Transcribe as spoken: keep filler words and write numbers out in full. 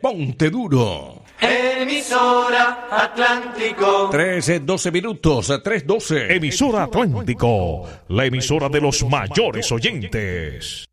ponte duro. Emisora Atlántico. trece, doce minutos, tres doce. Emisora Atlántico, la emisora de los mayores oyentes.